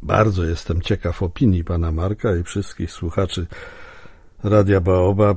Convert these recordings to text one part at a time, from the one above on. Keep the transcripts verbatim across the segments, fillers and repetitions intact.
Bardzo jestem ciekaw opinii pana Marka i wszystkich słuchaczy Radia Baobab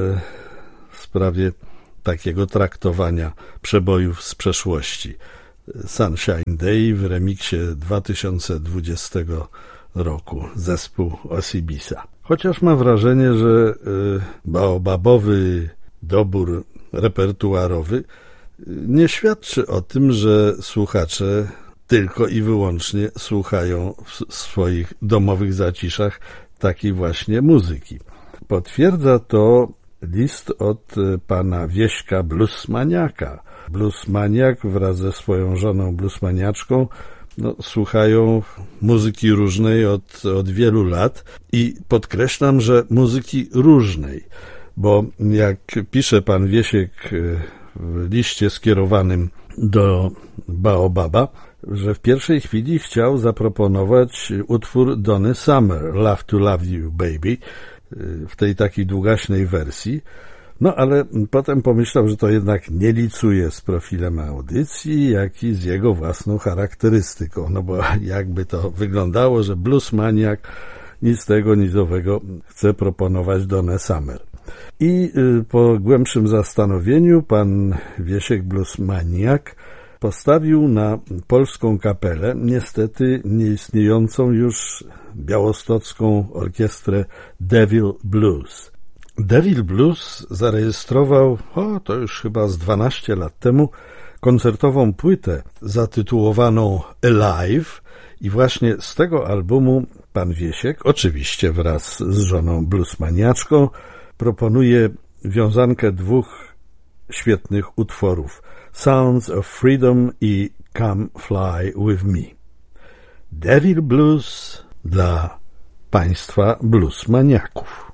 w sprawie takiego traktowania przebojów z przeszłości. Sunshine Day w remiksie dwa tysiące dwudziestego roku, zespół Osibisa. Chociaż mam wrażenie, że baobabowy dobór repertuarowy nie świadczy o tym, że słuchacze tylko i wyłącznie słuchają w swoich domowych zaciszach takiej właśnie muzyki. Potwierdza to list od pana Wieśka Bluesmaniaka. Bluesmaniak wraz ze swoją żoną bluesmaniaczką no, słuchają muzyki różnej od, od wielu lat i podkreślam, że muzyki różnej, bo jak pisze pan Wiesiek w liście skierowanym do Baobaba, że w pierwszej chwili chciał zaproponować utwór Donny Summer, Love to Love You Baby, w tej takiej długaśnej wersji, no ale potem pomyślał, że to jednak nie licuje z profilem audycji, jak i z jego własną charakterystyką, no bo jakby to wyglądało, że bluesmaniak nic tego, nic owego chce proponować Donny Summer. I po głębszym zastanowieniu pan Wiesiek Bluesmaniak postawił na polską kapelę, niestety nieistniejącą już białostocką orkiestrę Devil Blues. Devil Blues zarejestrował, o to już chyba z dwanaście lat temu, koncertową płytę zatytułowaną Alive i właśnie z tego albumu pan Wiesiek, oczywiście wraz z żoną bluesmaniaczką, proponuje wiązankę dwóch świetnych utworów Sounds of Freedom i Come Fly With Me. Devil Blues dla państwa bluesmaniaków.